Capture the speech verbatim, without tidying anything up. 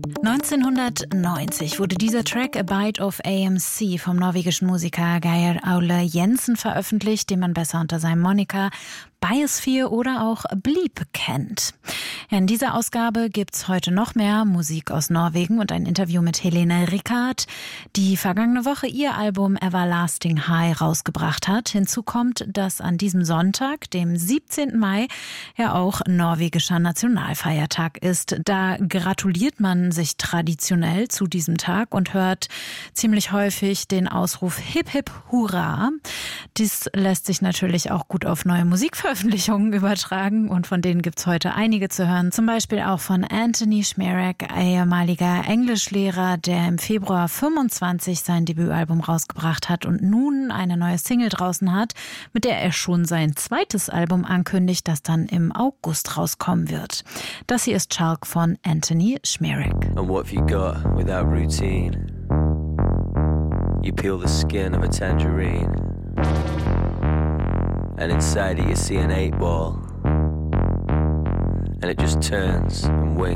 neunzehnhundertneunzig wurde dieser Track A Bite of A M C vom norwegischen Musiker Geir Aule Jensen veröffentlicht, den man besser unter seinem Moniker Biosphere oder auch Bleep kennt. In dieser Ausgabe gibt's heute noch mehr Musik aus Norwegen und ein Interview mit Helene Rikard, die vergangene Woche ihr Album Everlasting High rausgebracht hat. Hinzu kommt, dass an diesem Sonntag, dem siebzehnten Mai, ja auch norwegischer Nationalfeiertag ist. Da gratuliert man sich traditionell zu diesem Tag und hört ziemlich häufig den Ausruf Hip Hip Hurra. Dies lässt sich natürlich auch gut auf neue Musikveröffentlichungen übertragen und von denen gibt's heute einige zu hören. Zum Beispiel auch von Anthony Schmerek, ehemaliger Englischlehrer, der im Februar fünfundzwanzig sein Debütalbum rausgebracht hat und nun eine neue Single draußen hat, mit der er schon sein zweites Album ankündigt, das dann im August rauskommen wird. Das hier ist Chalk von Anthony Schmerek. And what have you got without routine? You peel the skin of a tangerine, and inside it you see an eight ball, and it just turns and waits.